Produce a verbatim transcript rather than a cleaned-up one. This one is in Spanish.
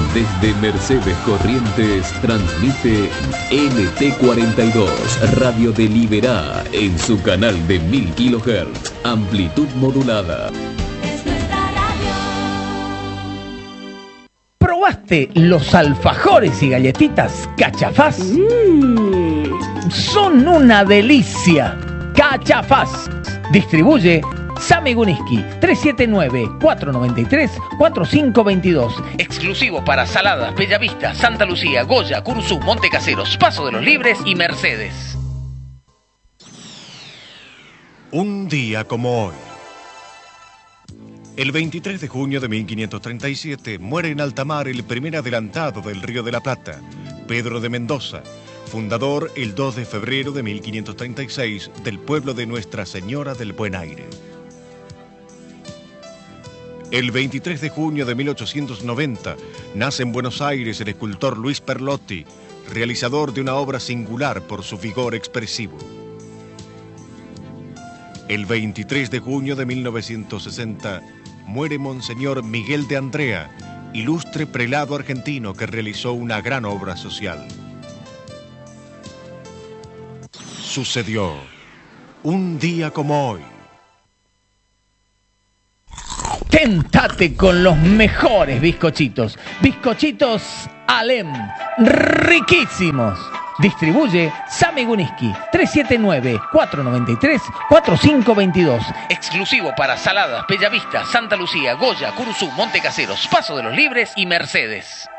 Desde Mercedes Corrientes transmite N T cuarenta y dos, Radio de Liberá, en su canal de mil kilohertz, amplitud modulada. Es nuestra radio. ¿Probaste los alfajores y galletitas Cachafaz? Mm. Son una delicia. Cachafaz. Distribuye Sami Guniski, tres siete nueve, cuatro nueve tres, cuatro cinco dos dos. Exclusivo para Saladas, Bellavista, Santa Lucía, Goya, Curzú, Montecaseros, Paso de los Libres y Mercedes. Un día como hoy. El veintitrés de junio de mil quinientos treinta y siete muere en alta mar el primer adelantado del Río de la Plata, Pedro de Mendoza, fundador el dos de febrero de mil quinientos treinta y seis del pueblo de Nuestra Señora del Buen Aire. El veintitrés de junio de mil ochocientos noventa nace en Buenos Aires el escultor Luis Perlotti, realizador de una obra singular por su vigor expresivo. El veintitrés de junio de mil novecientos sesenta muere Monseñor Miguel de Andrea, ilustre prelado argentino que realizó una gran obra social. Sucedió un día como hoy. Tentate con los mejores bizcochitos. Bizcochitos Alem. Riquísimos. Distribuye Sami Guniski, tres siete nueve, cuatro nueve tres, cuatro cinco dos dos. Exclusivo para Saladas, Bellavista, Santa Lucía, Goya, Curzú, Montecaseros, Paso de los Libres y Mercedes.